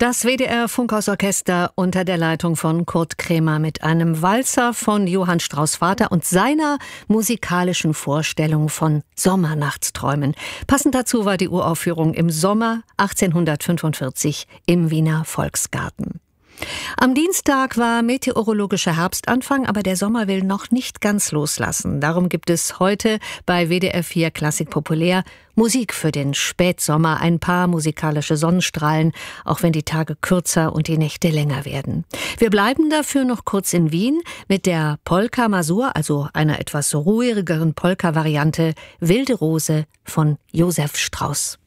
Das WDR-Funkhausorchester unter der Leitung von Kurt Kremer mit einem Walzer von Johann Strauss Vater und seiner musikalischen Vorstellung von Sommernachtsträumen. Passend dazu war die Uraufführung im Sommer 1845 im Wiener Volksgarten. Am Dienstag war meteorologischer Herbstanfang, aber der Sommer will noch nicht ganz loslassen. Darum gibt es heute bei WDR 4 Klassik Populär Musik für den Spätsommer, ein paar musikalische Sonnenstrahlen, auch wenn die Tage kürzer und die Nächte länger werden. Wir bleiben dafür noch kurz in Wien mit der Polka Mazur, also einer etwas ruhigeren Polka-Variante Wilde Rose von Josef Strauss.